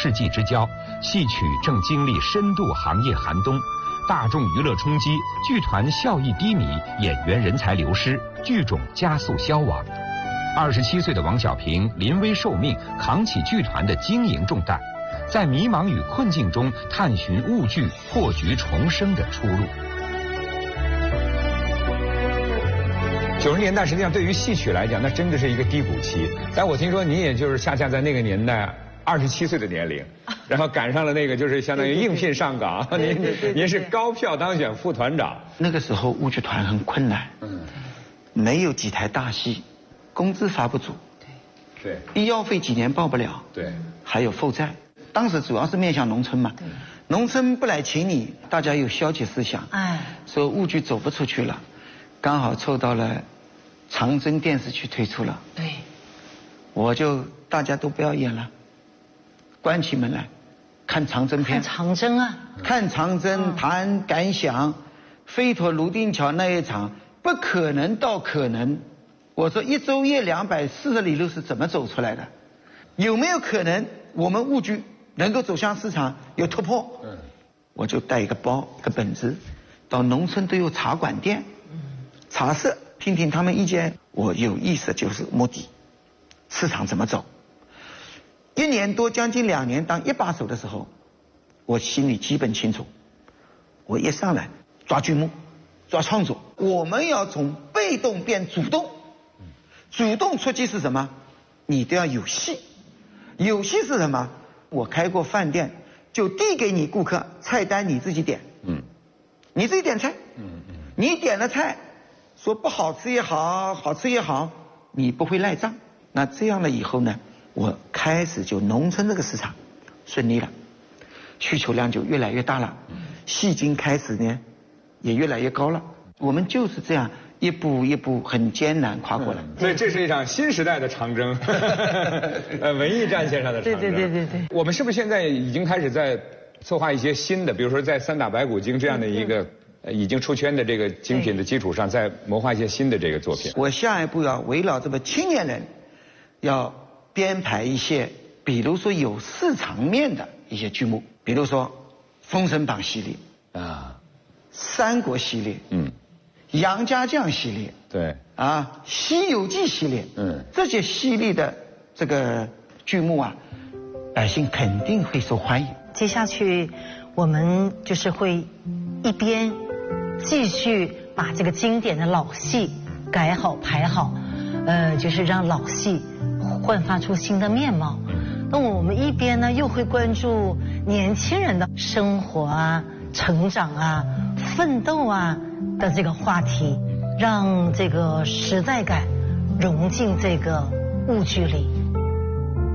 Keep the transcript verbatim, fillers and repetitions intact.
世纪之交，戏曲正经历深度行业寒冬，大众娱乐冲击，剧团效益低迷，演员人才流失，剧种加速消亡。二十七岁的王小平临危受命，扛起剧团的经营重担，在迷茫与困境中探寻误剧破局重生的出路。九十年代实际上对于戏曲来讲，那真的是一个低谷期。但我听说你也就是恰恰在那个年代，二十七岁的年龄，然后赶上了那个就是相当于应聘上岗，您您是高票当选副团长。 那个时候豫剧团很困难，嗯，没有几台大戏，工资发不足， 对， 医药费几年报不了， 对， 还有负债。当时主要是面向农村嘛，农村不来请你，大家有消极思想，哎，说豫剧走不出去了，刚好凑到了长征电视剧推出了，对，我就大家都不要演了，关起门来看长征片。 看长征啊， 看长征，谈感想，飞陀泸定桥那一场不可能到可能。我说一昼夜两百四十里路是怎么走出来的？有没有可能我们豫剧能够走向市场有突破？嗯，我就带一个包一个本子，到农村都有茶馆店，茶社听听他们意见。我有意思就是目的，市场怎么走？一年多将近两年当一把手的时候，我心里基本清楚。我一上来抓剧目，抓创作，我们要从被动变主动。主动出击是什么？你都要有戏。有戏是什么？我开过饭店，就递给你顾客菜单，你自己点。嗯，你自己点菜。嗯嗯，你点了菜，说不好吃也好，好吃也好，你不会赖账。那这样了以后呢，我开始就农村这个市场顺利了，需求量就越来越大了，戏金开始呢也越来越高了。我们就是这样一步一步很艰难跨过来。 嗯、所以这是一场新时代的长征，呃，文艺战线上的长征。 对对对对对。 我们是不是现在已经开始在策划一些新的，比如说在三打白骨精这样的一个呃已经出圈的这个精品的基础上，再谋划一些新的这个作品？ 我下一步要围绕这个青年人，要编排一些，比如说有市场面的一些剧目，比如说《封神榜》系列啊，《三国》系列，嗯。杨家将系列， 对啊，《西游记》系列，嗯，这些系列的这个剧目啊，百姓肯定会受欢迎。 接下去，我们就是会一边继续把这个经典的老戏改好排好，呃，就是让老戏焕发出新的面貌。那我们一边呢，又会关注年轻人的生活啊、成长啊、奋斗啊的这个话题，让这个时代感融进这个豫剧里。